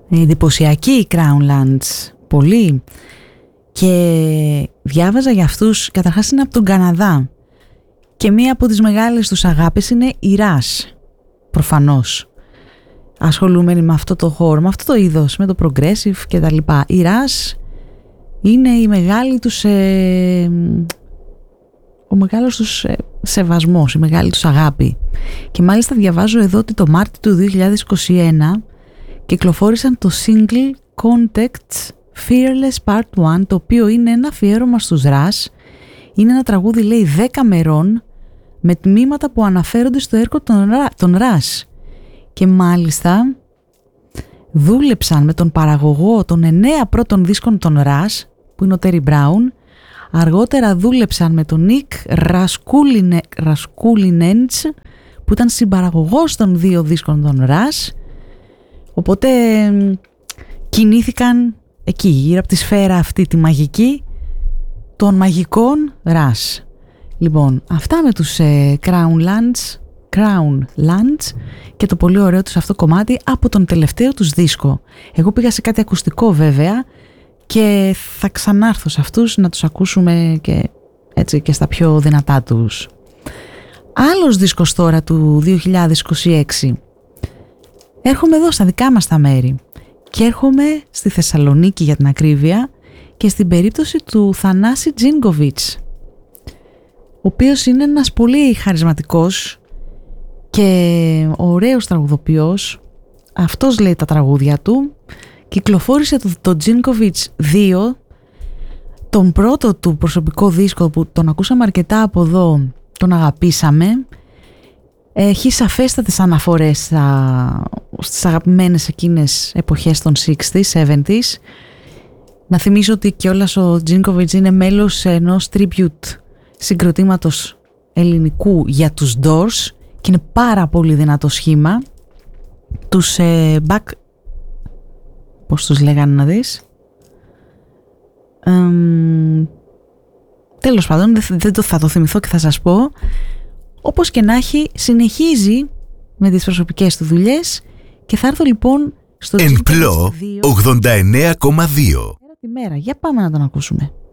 Εντυπωσιακή η Crownlands, πολύ. Και διάβαζα για αυτούς, καταρχάς είναι από τον Καναδά. Και μία από τις μεγάλες τους αγάπες είναι η Rush, προφανώς. Ασχολούμενοι με αυτό το χώρο, με αυτό το είδος, με το progressive και τα λοιπά. Η Rush είναι η μεγάλη τους, ο μεγάλος τους σεβασμός, η μεγάλη τους αγάπη. Και μάλιστα διαβάζω εδώ ότι το Μάρτιο του 2021 κυκλοφόρησαν το single Contacts Fearless Part 1, το οποίο είναι ένα αφιέρωμα στους Rush. Είναι ένα τραγούδι, λέει, 10 μερών με τμήματα που αναφέρονται στο έργο των Rush. Και μάλιστα δούλεψαν με τον παραγωγό των 9 πρώτων δίσκων των Rush, που είναι ο Terry Brown. Αργότερα δούλεψαν με τον Nick Raskulinecz, που ήταν συμπαραγωγός των 2 δίσκων των Rush. Οπότε κινήθηκαν εκεί, γύρω από τη σφαίρα αυτή τη μαγική των μαγικών Rush. Λοιπόν, αυτά με τους Crownlands και το πολύ ωραίο τους αυτό κομμάτι από τον τελευταίο τους δίσκο. Εγώ πήγα σε κάτι ακουστικό βέβαια και θα ξανάρθω σε αυτούς να τους ακούσουμε και έτσι και στα πιο δυνατά τους. Άλλος δίσκος τώρα του 2026. Έρχομαι εδώ στα δικά μας τα μέρη και έρχομαι στη Θεσσαλονίκη για την ακρίβεια και στην περίπτωση του Θανάση Τζίνκοβιτς, ο οποίος είναι ένας πολύ χαρισματικός και ωραίος τραγουδοποιός. Αυτός λέει τα τραγούδια του. Κυκλοφόρησε το Τζίνκοβιτς 2, τον πρώτο του προσωπικό δίσκο που τον ακούσαμε αρκετά από εδώ, τον αγαπήσαμε. Έχει σαφέστατες αναφορές στις αγαπημένες εκείνες εποχές των 60s, 70s. Να θυμίσω ότι κιόλας ο Τζίνκοβιτς είναι μέλος ενός tribute συγκροτήματος ελληνικού για τους Doors και είναι πάρα πολύ δυνατό σχήμα. Τους πώς τους λέγανε να δεις, τέλος πάντων θα το θυμηθώ και θα σας πω. Όπως και να έχει, συνεχίζει με τις προσωπικές του δουλειές και θα έρθω λοιπόν στο Εμπλό 89,2. Τη μέρα. Για πάμε να τον ακούσουμε.